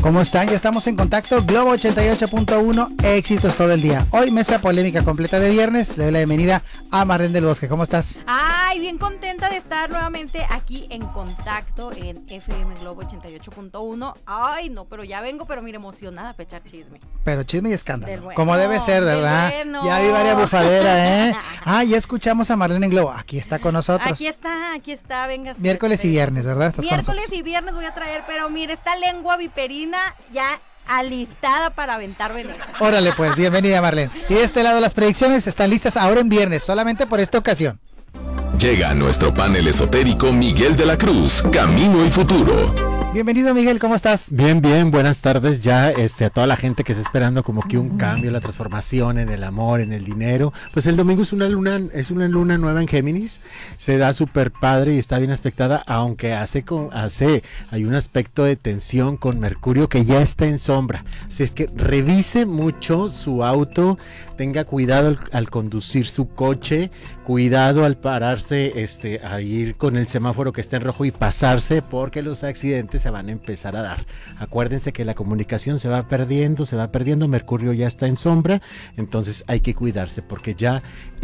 ¿Cómo están? Ya estamos en contacto. Globo 88.1, éxitos todo el día. Hoy mesa polémica completa de viernes. Le doy la bienvenida a Marlene del Bosque. ¿Cómo estás? Ay, bien contenta de estar nuevamente aquí en contacto en FM Globo 88.1. Ay, no, pero ya vengo, pero mira, emocionada a echar chisme. Pero chisme y escándalo. Bueno, como debe ser, ¿verdad? Bueno. Ya vi varias bufaderas, ¿eh? Ya escuchamos a Marlene en Globo. Aquí está con nosotros. Aquí está, venga. Miércoles y viernes, ¿verdad? Estás Miércoles y viernes voy a traer, pero mire, esta lengua viperina ya alistada para aventar veneno. Órale pues, bienvenida Marlene. Y de este lado las predicciones están listas ahora en viernes, solamente por esta ocasión. Llega a nuestro panel esotérico Miguel de la Cruz, Camino y Futuro. Bienvenido Miguel, ¿cómo estás? Bien, buenas tardes ya a toda la gente que está esperando como que un cambio, la transformación en el amor, en el dinero. Pues el domingo es una luna nueva en Géminis, se da súper padre y está bien aspectada, aunque hay un aspecto de tensión con Mercurio que ya está en sombra. Así es que revise mucho su auto, tenga cuidado al conducir su coche, cuidado al pararse, a ir con el semáforo que está en rojo y pasarse, porque los accidentes se van a empezar a dar. Acuérdense que la comunicación se va perdiendo, Mercurio ya está en sombra, entonces hay que cuidarse, porque ya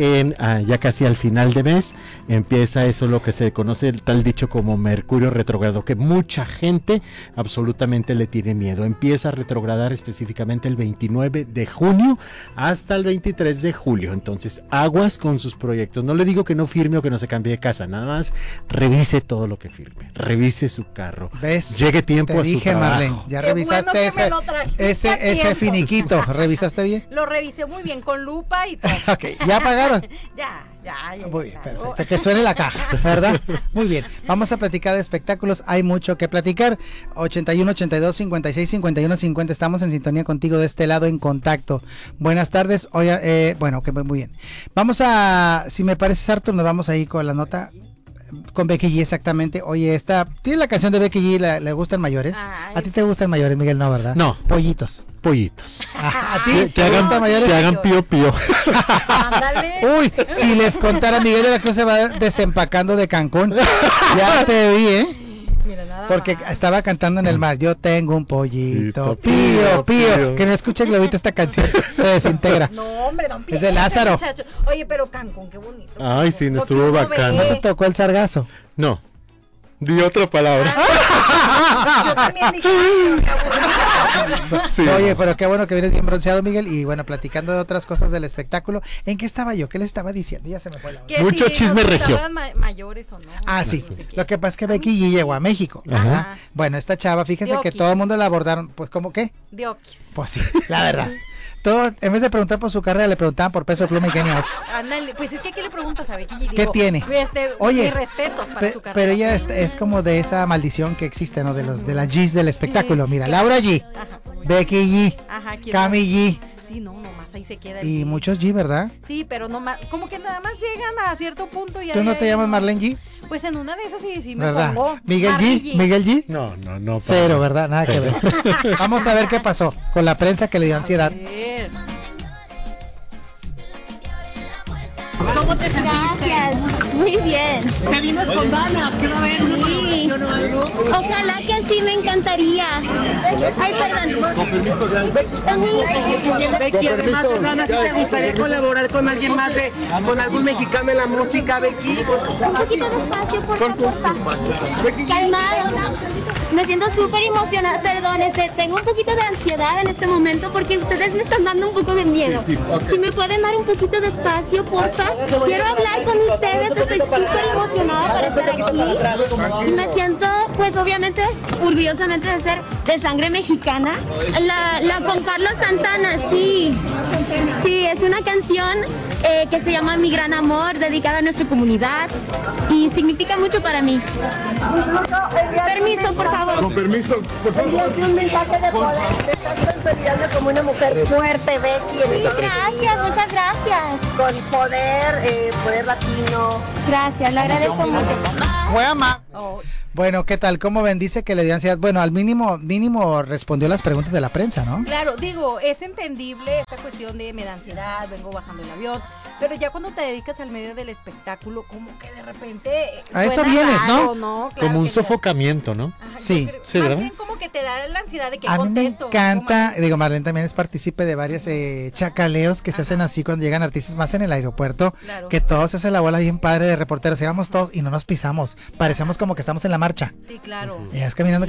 casi al final de mes empieza eso, lo que se conoce el tal dicho como Mercurio retrógrado, que mucha gente absolutamente le tiene miedo. Empieza a retrogradar específicamente el 29 de junio hasta el 23 de julio, entonces aguas con sus proyectos. No le digo que no firme o que no se cambie de casa, nada más revise todo lo que firme, revise su carro. ¿Ves? Llegue tiempo te a su dije, trabajo. Marlene, ya Qué revisaste bueno ese finiquito, ¿revisaste bien? Lo revisé muy bien, con lupa y todo. Ok, ¿ya pagaron? Ya. Muy bien, perfecto, que suene la caja, ¿verdad? Muy bien, vamos a platicar de espectáculos, hay mucho que platicar. 81, 82, 56, 51, 50, estamos en sintonía contigo de este lado en contacto. Buenas tardes, oye, bueno, que muy bien. Vamos a, si me parece Arthur, nos vamos ahí con la nota. Con Becky G, exactamente. Oye, tiene la canción de Becky G, le gustan mayores. Ay. ¿A ti te gustan mayores, Miguel? No, ¿verdad? No. Pollitos. ¿A ti que hagan mayores? Que hagan pío. Ándale. Uy, si les contara, Miguel de la Cruz se va desempacando de Cancún. Ya te vi, ¿eh? Mira, nada Porque más. estaba cantando en el mar. Yo tengo un pollito, Pío, pío. Que no escuche Globito esta canción, se desintegra. No, hombre, don Es de Lázaro. muchacho. Oye, pero Cancún, qué bonito. Ay, sí, no Porque estuvo uno bacán. ¿No ve- te tocó el sargazo? No, di otra palabra. Yo también dije, ay, pero qué aburrido. Sí. Oye, pero qué bueno que vienes bien bronceado, Miguel. Y bueno, platicando de otras cosas del espectáculo. ¿En qué estaba yo? ¿Qué le estaba diciendo? Ya se me fue la onda. Que Mucho si chisme nos regio. gustaban mayores o no. Sí. No sé qué. Lo que pasa es que Becky G llegó a México. Ajá. ¿verdad? Bueno, esta chava, fíjese que Diokis. todo el mundo la abordaron. Pues, ¿cómo qué? De Oquis. Pues sí, la verdad. Todo, en vez de preguntar por su carrera, le preguntaban por Peso Pluma y Kenios. Ándale, pues es que ¿qué le preguntas a Becky G? ¿Qué tiene? Oye, mis respetos para su carrera. Pero ella es como de esa maldición que existe, ¿no? De las G's del espectáculo. Mira, Laura G, Ajá. Becky G, Ajá, ¿quién Cami más? G Sí, no, nomás ahí se queda. y G. muchos G, ¿verdad? Sí, pero no más, como que nada más llegan a cierto punto y ¿Tú no te llamas Marlene G? Pues en una de esas sí me ¿Verdad? pongo. Miguel Marley G, Miguel G. No. Cero, ¿verdad? Nada que Cero. ver. Vamos a ver qué pasó con la prensa que le dio ansiedad. A ver. ¿Cómo te sentiste? Gracias, muy bien. Te vienes con ganas, ¿qué va a haber? ¿Una colaboración o algo? Ojalá que así me encantaría. Ay, perdón. Con permiso, Becky, además de ganas, ¿sí te gustaría colaborar con alguien más con algún mexicano en la música, Becky? Un poquito de espacio, por favor. Calmado. Me siento súper emocionada. Perdón, tengo un poquito de ansiedad en este momento porque ustedes me están dando un poco de miedo. Si me pueden dar un poquito de espacio, porfa. Quiero hablar con ustedes. Estoy súper emocionada para estar aquí. Me siento, pues obviamente, orgullosamente de ser de sangre mexicana. La con Carlos Santana, sí. Sí, es una canción que se llama Mi Gran Amor, dedicada a nuestra comunidad y significa mucho para mí. Permiso, por favor. Con permiso, por favor. Es un mensaje de poder, de estar consolidando como una mujer fuerte, Becky, Gracias, muchas gracias. con poder, poder latino. Gracias, le agradezco mucho. Guama. Oh, Bueno, ¿qué tal? ¿Cómo ven? Dice que le dio ansiedad. Bueno, al mínimo respondió las preguntas de la prensa, ¿no? claro, digo, es entendible esta cuestión de me da ansiedad, vengo bajando el avión, pero ya cuando te dedicas al medio del espectáculo, como que de repente A eso suena vienes, raro, ¿no? Claro Como un que sofocamiento, ¿no? Ajá, Sí. yo creo- Sí, más ¿verdad? bien como que te da la ansiedad de que A mí me contesto. encanta, digo, Marlene también es partícipe de varios chacaleos que se hacen así cuando llegan artistas, más en el aeropuerto, Claro. que todos se hace la bola bien padre de reporteros, íbamos todos y no nos pisamos, parecemos como que estamos en la marcha. Sí, claro. Y es caminando,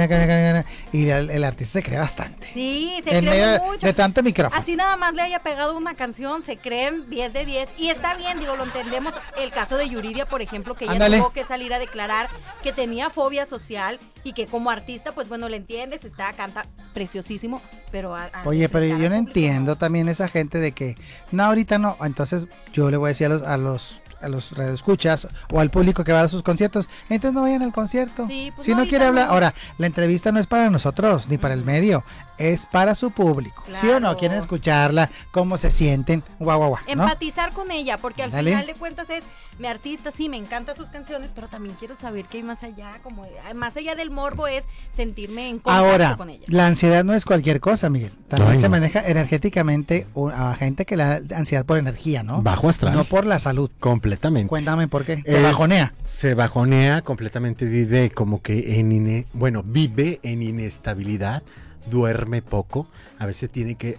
y el artista se cree bastante. Sí, se En creen medio mucho. de tanto micrófono. Así nada más le haya pegado una canción, se creen 10 de 10. Y está bien, digo, lo entendemos. El caso de Yuridia, por ejemplo, que ella Ándale. tuvo que salir a declarar que tenía fobia social y que como artista, pues bueno, le entiendes, canta preciosísimo, pero... Oye, pero yo no entiendo también esa gente de que, no, ahorita no. Entonces yo le voy a decir a los radioescuchas o al público que va a sus conciertos, entonces no vayan al concierto. Sí, pues si no ahorita quiere hablar, no. ahora, la entrevista no es para nosotros ni para el medio, es para su público. ¿Sí o no? Claro. Quieren escucharla, cómo se sienten, ¿no? Empatizar con ella, porque al Ándale. final de cuentas es mi artista, sí, me encantan sus canciones, pero también quiero saber qué hay más allá, como más allá del morbo es sentirme en contacto Ahora, con ella. la ansiedad no es cualquier cosa, Miguel. También Ay, se no. maneja energéticamente a gente que la ansiedad por energía, ¿no? Bajo astral. No por la salud. Completamente. Cuéntame por qué. Te Es- bajonea. Se bajonea completamente, vive como que vive en inestabilidad, duerme poco, a veces tiene que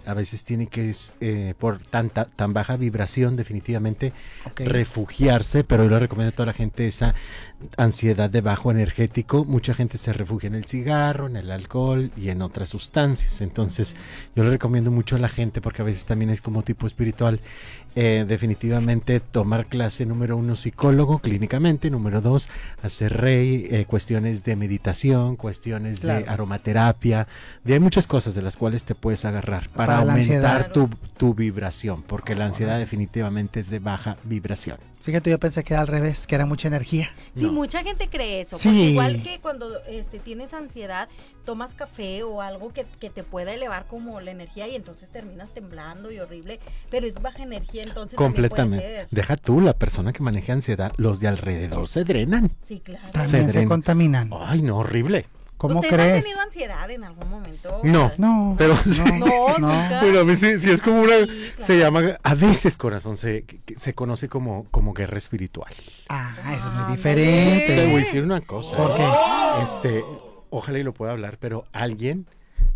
por tan baja vibración definitivamente Ok. refugiarse, pero yo le recomiendo a toda la gente esa ansiedad de bajo energético. Mucha gente se refugia en el cigarro, en el alcohol y en otras sustancias. Entonces yo le recomiendo mucho a la gente, porque a veces también es como tipo espiritual, definitivamente tomar clase, número 1, psicólogo clínicamente, número 2, hacer cuestiones de meditación, cuestiones Claro. de aromaterapia, hay muchas cosas de las cuales te puedes agarrar para Para la aumentar ansiedad. tu vibración, porque la ansiedad definitivamente es de baja vibración. Fíjate, yo pensé que era al revés, que era mucha energía. Sí, No. mucha gente cree eso. Sí. Porque igual que cuando tienes ansiedad, tomas café o algo que te pueda elevar como la energía y entonces terminas temblando y horrible, pero es baja energía, entonces también puede Completamente. ser. Deja tú, la persona que maneja ansiedad, los de alrededor se drenan. Sí, claro. También se drena. contaminan. Ay, no, horrible. ¿Cómo ¿Ustedes crees? han tenido ansiedad en algún momento? No. No, Pero No, no. nunca. Pero a mí sí es como una, Sí, claro. se llama, a veces corazón se conoce como guerra espiritual. Ah, es muy Ándale. diferente. Te voy a decir una cosa. ¿Por qué? Ojalá y lo pueda hablar, pero alguien,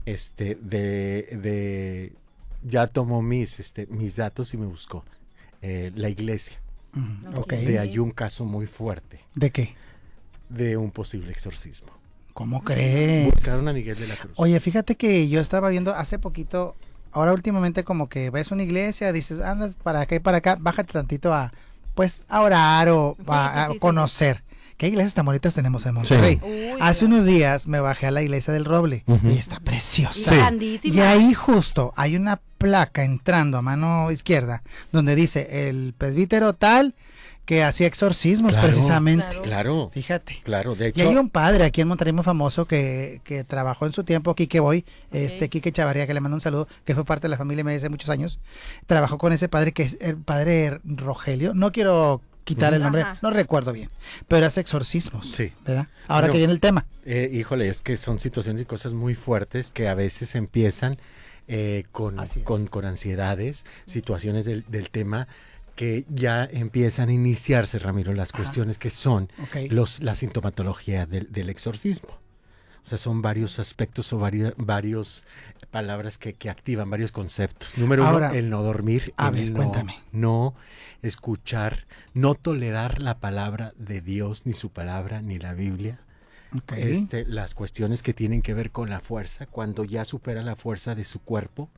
ya tomó mis datos y me buscó. La iglesia. Ok. De ahí un caso muy fuerte ¿De qué? de un posible exorcismo. ¿Cómo crees? Buscaron a Miguel de la Cruz. Oye, fíjate que yo estaba viendo hace poquito, ahora últimamente como que ves una iglesia, dices, andas para acá y para acá, bájate tantito a orar o Sí, a sí, sí, conocer. ¿Qué iglesias tan bonitas tenemos en Monterrey? Uy, Hace claro. unos días me bajé a la iglesia del Roble Ujú. y está preciosa. Sí. Grandísima. Y ahí justo hay una placa entrando a mano izquierda donde dice el presbítero tal que hacía exorcismos Claro. precisamente. Claro. Claro, Fíjate. claro. De Y hay hecho, un padre aquí en Monterrey muy famoso que trabajó en su tiempo, Quique Boy, Ok. Quique Chavarría, que le mando un saludo, que fue parte de la familia hace muchos años. Trabajó con ese padre que es el padre Rogelio. No quiero quitar el nombre, Ajá. no recuerdo bien, pero hace exorcismos. Sí. ¿Verdad? Ahora No. que viene el tema. híjole, es que son situaciones y cosas muy fuertes que a veces empiezan con Así es. con ansiedades, situaciones del tema que ya empiezan a iniciarse, Ramiro, las cuestiones que son Ok. la sintomatología del exorcismo. O sea, son varios aspectos o varios palabras que activan varios conceptos. Número Ahora, 1, el no dormir, a el ver, cuéntame. no escuchar, no tolerar la palabra de Dios, ni su palabra, ni la Biblia. Ok. Las cuestiones que tienen que ver con la fuerza, cuando ya supera la fuerza de su cuerpo,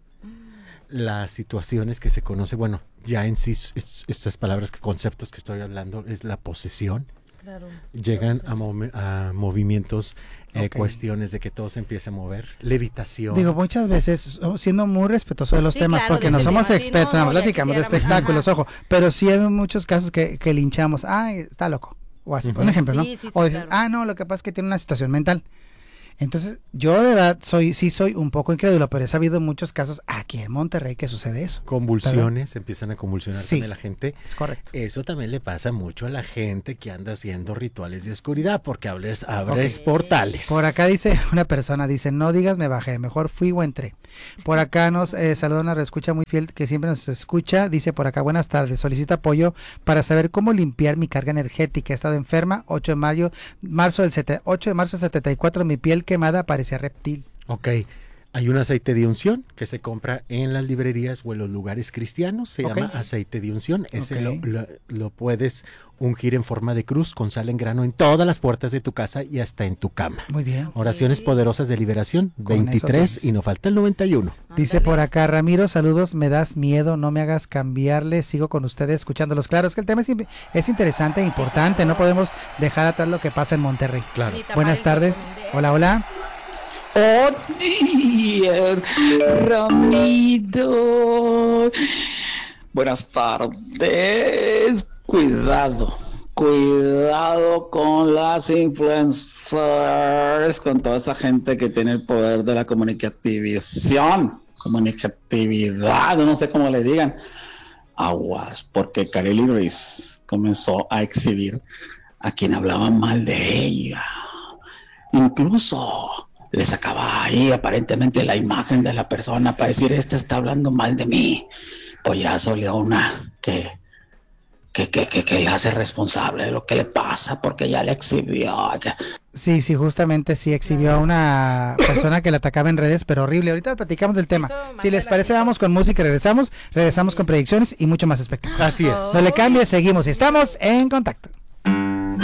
las situaciones que se conoce, bueno, ya en sí, estas palabras, conceptos que estoy hablando, es la posesión, Claro. llegan a movimientos, Ok. cuestiones de que todo se empiece a mover, levitación. Digo, muchas veces, siendo muy respetuoso de los Sí, temas, claro, porque de no ese somos tema, sí, expertos, no, no, ya platicamos de quisiéramos. espectáculos, Ajá. ojo, pero sí hay muchos casos que linchamos, ay, está loco, o así, Ujú. un ejemplo, ¿no? Sí, sí, sí, O dices, claro. no, lo que pasa es que tiene una situación mental. Entonces, yo de verdad soy un poco incrédulo, pero he sabido muchos casos aquí en Monterrey que sucede eso. Convulsiones, empiezan a convulsionar Sí. también la gente. Es correcto. Eso también le pasa mucho a la gente que anda haciendo rituales de oscuridad, porque abres Ok. portales. Por acá dice una persona, dice, no digas me bajé, mejor fui o entré. Por acá nos saluda una reescucha muy fiel que siempre nos escucha, dice por acá, buenas tardes, solicita apoyo para saber cómo limpiar mi carga energética, he estado enferma, 8 de marzo del 74, mi piel quemada, parecía reptil. Ok, hay un aceite de unción que se compra en las librerías o en los lugares cristianos, se llama aceite de unción. Ese lo puedes ungir en forma de cruz con sal en grano en todas las puertas de tu casa y hasta en tu cama. Muy bien. Oraciones poderosas de liberación, Con 23 y no falta el 91. Dice por acá, Ramiro, saludos, me das miedo, no me hagas cambiarle, sigo con ustedes escuchándolos. Claro, es que el tema es interesante e importante, no podemos dejar atrás lo que pasa en Monterrey. Claro. Buenas tardes, hola, hola. Oh, dear, Ramiro. Buenas tardes. Cuidado con las influencers, con toda esa gente que tiene el poder de la comunicatividad, no sé cómo le digan. Aguas, porque Karely Ruiz comenzó a exhibir a quien hablaba mal de ella. Incluso le sacaba ahí aparentemente la imagen de la persona para decir, este está hablando mal de mí. Pues ya salió una que la hace responsable de lo que le pasa porque ya le exhibió. Sí, justamente sí exhibió a una persona que la atacaba en redes, pero horrible. Ahorita platicamos del tema. Si les parece, vamos con música y regresamos con predicciones y mucho más espectáculo. Así es. No le cambies, seguimos y estamos en contacto.